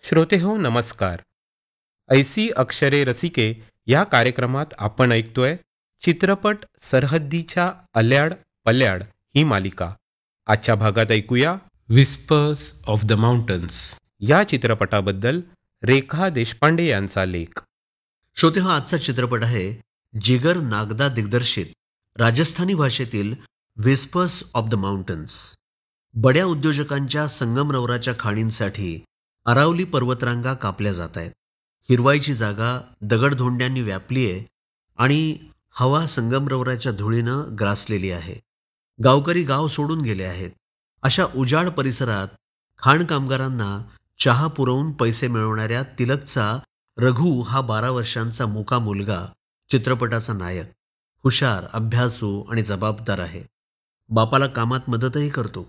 श्रोते हो नमस्कार. ऐसी अक्षरे रसिके या कार्यक्रमात आपण ऐकतोय चित्रपट सरहद्दीच्या अल्याड पल्याड ही मालिका. आजच्या भागात ऐकूया विस्पर्स ऑफ द माउंटन्स या चित्रपटाबद्दल रेखा देशपांडे यांचा लेख. श्रोते हा आजचा चित्रपट आहे जिगर नागदा दिग्दर्शित राजस्थानी भाषेतील विस्पर्स ऑफ द माउंटन्स. बड्या उद्योजकांच्या संगमरवराच्या खाणींसाठी अरावली पर्वतरांगा कापल्या जात आहेत. हिरवाईची जागा दगडधोंड्यांनी व्यापली आहे आणि हवा संगमरवराच्या धुळीनं ग्रासलेली आहे. गावकरी गाव सोडून गेले आहेत. अशा उजाड परिसरात खाण कामगारांना चहा पुरवून पैसे मिळवणाऱ्या तिलकचा रघु हा 12 वर्षांचा मुका मुलगा चित्रपटाचा नायक. हुशार, अभ्यासू आणि जबाबदार आहे. बापाला कामात मदतही करतो.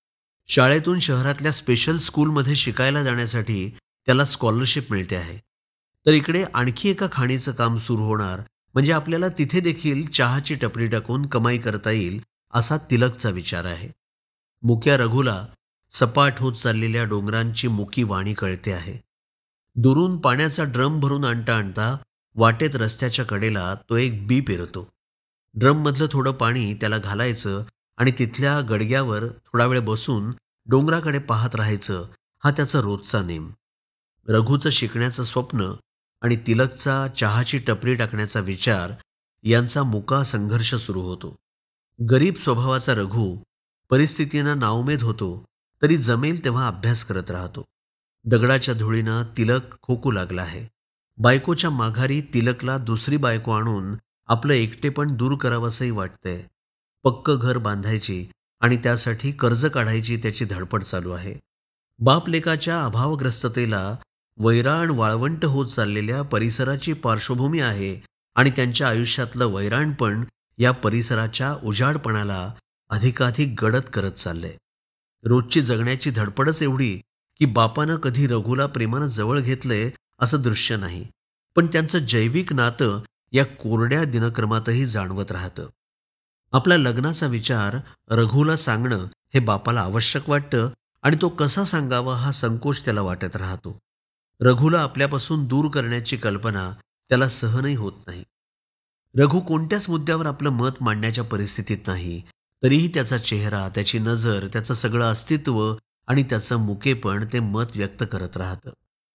शाळेतून शहरातल्या स्पेशल स्कूलमध्ये शिकायला जाण्यासाठी त्याला स्कॉलरशिप मिळते आहे. तर इकडे आणखी एका खाणीचं काम सुरू होणार म्हणजे आपल्याला तिथे देखील चहाची टपरी टाकून कमाई करता येईल असा तिलकचा विचार आहे. मुक्या रघुला सपाट होत चाललेल्या डोंगरांची मुकी वाणी कळते आहे. दुरून पाण्याचा ड्रम भरून आणता आणता वाटेत रस्त्याच्या कडेला तो एक बी पेरतो. ड्रममधलं थोडं पाणी त्याला घालायचं आणि तिथल्या गडग्यावर थोडा वेळ बसून डोंगराकडे पाहत राहायचं हा त्याचा रोजचा नेम. रघुचं शिकण्याचं स्वप्न आणि तिलकचा चहाची टपरी टाकण्याचा विचार यांचा मुका संघर्ष सुरू होतो. गरीब स्वभावाचा रघु परिस्थितीनं नाउमेद होतो तरी जमेल तेव्हा अभ्यास करत राहतो. दगडाच्या धुळीनं तिलक खोकू लागला आहे. बायकोच्या माघारी तिलकला दुसरी बायको आणून आपलं एकटेपण दूर करावंसंही वाटतंय. पक्क घर बांधायची आणि त्यासाठी कर्ज काढायची त्याची धडपड चालू आहे. बापलेकाच्या अभावग्रस्ततेला वैराण वाळवंट होत चाललेल्या परिसराची पार्श्वभूमी आहे आणि त्यांच्या आयुष्यातलं वैराणपण या परिसराच्या उजाडपणाला अधिकाधिक गडद करत चाललंय. रोजची जगण्याची धडपडच एवढी की बापानं कधी रघुला प्रेमानं जवळ घेतलंय असं दृश्य नाही, पण त्यांचं जैविक नातं या कोरड्या दिनक्रमातही जाणवत राहतं. आपल्या लग्नाचा विचार रघुला सांगणं हे बापाला आवश्यक वाटतं आणि तो कसा सांगावा हा संकोच त्याला वाटत राहतो. रघुला आपल्यापासून दूर करण्याची कल्पना त्याला सहनही होत नाही. रघु कोणत्याच मुद्द्यावर आपलं मत मांडण्याच्या परिस्थितीत नाही, तरीही त्याचा चेहरा, त्याची नजर, त्याचं सगळं अस्तित्व आणि त्याचं मुकेपण ते मत व्यक्त करत राहतं.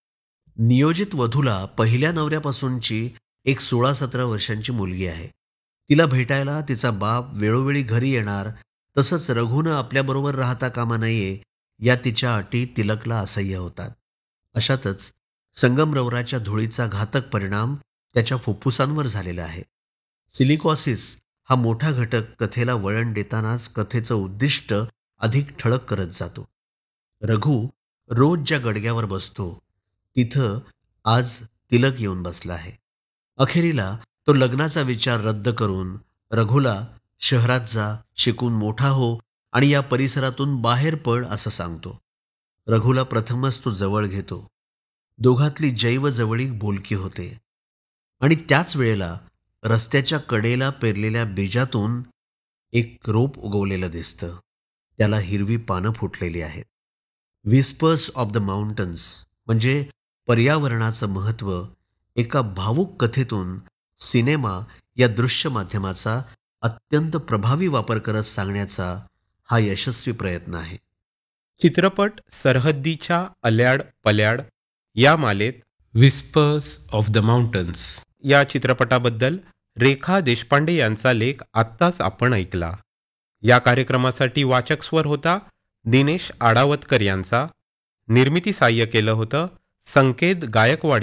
नियोजित वधूला पहिल्या नवऱ्यापासूनची एक 16-17 वर्षांची मुलगी आहे. तिला भेटायला तिचा बाप वेळोवेळी घरी येणार, तसंच रघुनं आपल्याबरोबर राहता कामा नये या तिच्या अटी तिलकला असह्य होतात. अशातच संगमरवराच्या धुळीचा घातक परिणाम त्याच्या फुफ्फुसांवर झालेला आहे. सिलिकॉसिस हा मोठा घटक कथेला वळण देतानाच कथेचं उद्दिष्ट अधिक ठळक करत जातो. रघु रोज ज्या गडग्यावर बसतो तिथं आज तिलक येऊन बसला आहे. अखेरीला तो लग्नाचा विचार रद्द करून रघुला शहरात जा, शिकून मोठा हो आणि या परिसरातून बाहेर पड असं सांगतो. रघुला प्रथमच तो जवळ घेतो. दोघातली जैव जवळीक बोलकी होते आणि त्याच वेळेला रस्त्याच्या कडेला पेरलेल्या बीजातून एक रोप उगवलेलं दिसतं. त्याला हिरवी पानं फुटलेली आहेत. विस्पर्स ऑफ द माउंटन्स म्हणजे पर्यावरणाचं महत्त्व एका भावूक कथेतून सिनेमा या दृश्य माध्यमाचा अत्यंत प्रभावी वापर करत सांगण्याचा हा यशस्वी प्रयत्न आहे. चित्रपट सरहद्दीच्या अल्याड पल्याड या मालेत विस्पर्स ऑफ द माउंटन्स या चित्रपटाबद्दल रेखा देशपांडे यांचा लेख आत्ताच आपण ऐकला. या कार्यक्रमासाठी वाचक स्वर होता दिनेश आडावतकर यांचा. निर्मिती साह्य केलं होतं संकेत गायकवाड